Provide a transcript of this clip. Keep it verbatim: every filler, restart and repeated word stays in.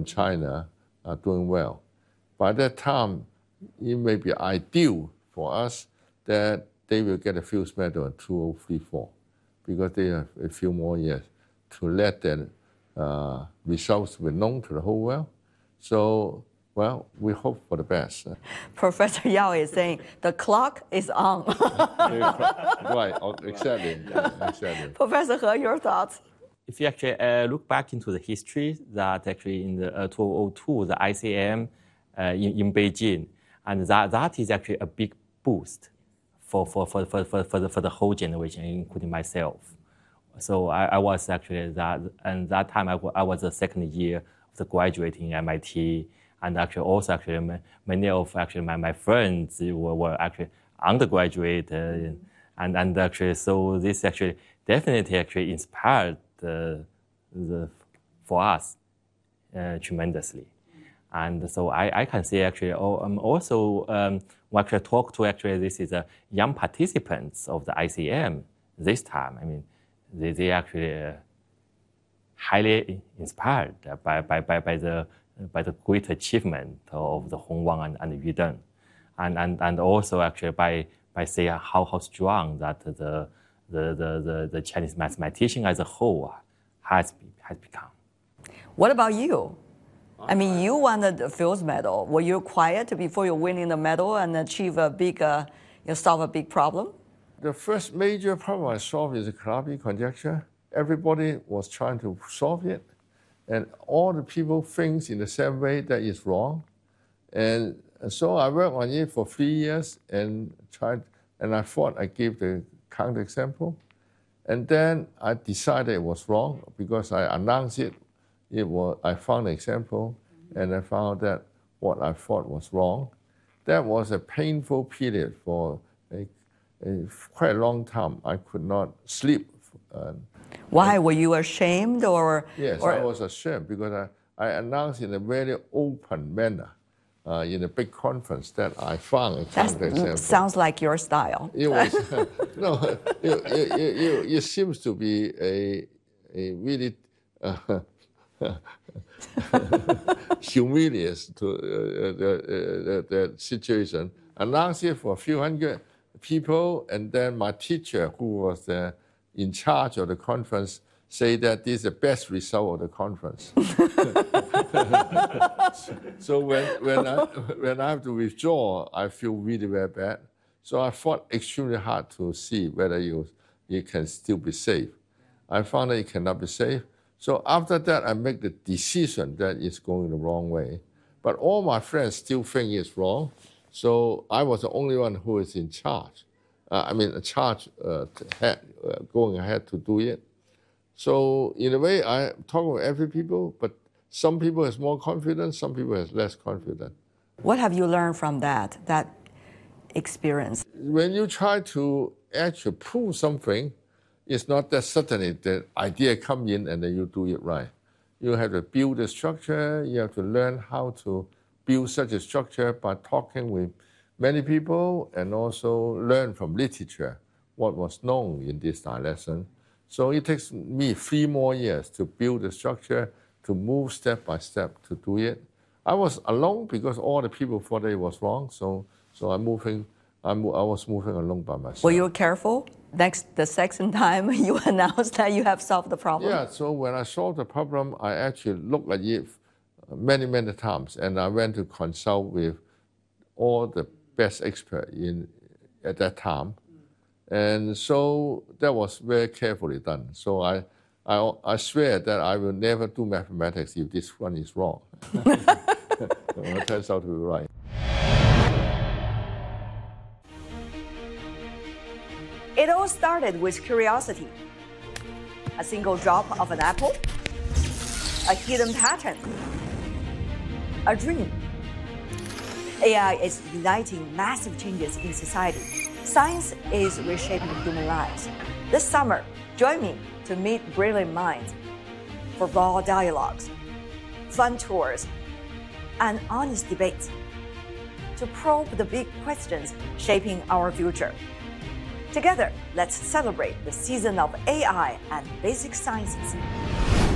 from China are doing well. By that time, it may be ideal for us that they will get a Fields Medal in two thousand thirty-four because they have a few more years to let their uh, results be known to the whole world. So, well, we hope for the best. Professor Yao is saying the clock is on. Right, exactly, exactly. Professor He, your thoughts? If you actually uh, look back into the history, that actually in the uh, two thousand two, the I C M uh, in, in Beijing, and that, that is actually a big boost for, for, for, for, for, for, the, for the whole generation, including myself. So I, I was actually that, and that time I, I was the second year of the graduating in M I T, and actually also actually many of actually my, my friends were, were actually undergraduate, uh, and, and actually so this actually definitely actually inspired the, the, for us uh, tremendously. And so I, I can say actually oh, um, also um, we actually talk to actually this is a young participants of the I C M this time. I mean, they, they actually uh, highly inspired by, by, by, by, the, by the great achievement of the Hong Wang and, and Yu Deng. And, and, and also actually by, by saying how, how strong that the, the, the, the, the Chinese mathematician as a whole has, has become. What about you? I mean, you won the Fields Medal. Were you quiet before you winning the medal and achieve a big, uh, you solve a big problem? The first major problem I solved is the Calabi conjecture. Everybody was trying to solve it, and all the people think in the same way that it's wrong. And so I worked on it for three years and tried, and I thought I gave the counterexample. And then I decided it was wrong because I announced it. It was, I found an example, and I found that what I thought was wrong. That was a painful period for a, a quite a long time. I could not sleep. Uh, Why? Were you ashamed or? Yes, or... I was ashamed because I, I announced in a very open manner uh, in a big conference that I found a counterexample. Sounds like your style. It was, no, it, it, it, it seems to be a, a really uh, humilious to uh, the, the, the situation. Announced it for a few hundred people, and then my teacher, who was uh, in charge of the conference, say that this is the best result of the conference. So when, when, I, when I have to withdraw, I feel really very bad. So I fought extremely hard to see whether you, you can still be safe. I found that it cannot be safe. So after that, I make the decision that it's going the wrong way. But all my friends still think it's wrong. So I was the only one who is in charge. Uh, I mean, a charge uh, head, uh, going ahead to do it. So in a way, I talk with every people, but some people has more confidence, some people has less confidence. What have you learned from that, that experience? When you try to actually prove something, it's not that suddenly the idea come in and then you do it right. You have to build a structure, you have to learn how to build such a structure by talking with many people and also learn from literature what was known in this lesson. So it takes me three more years to build the structure, to move step by step to do it. I was alone because all the people thought it was wrong, so so I'm moving, I'm, I was moving alone by myself. Were you careful? Next, the second time you announced that you have solved the problem? Yeah, so when I solved the problem, I actually looked at it many, many times, and I went to consult with all the best experts in at that time. And so that was very carefully done. So I, I, I swear that I will never do mathematics if this one is wrong. It turns out to be right. It all started with curiosity. A single drop of an apple, a hidden pattern, a dream. A I is igniting massive changes in society. Science is reshaping human lives. This summer, join me to meet brilliant minds for raw dialogues, fun tours, and honest debates to probe the big questions shaping our future. Together, let's celebrate the season of A I and basic sciences.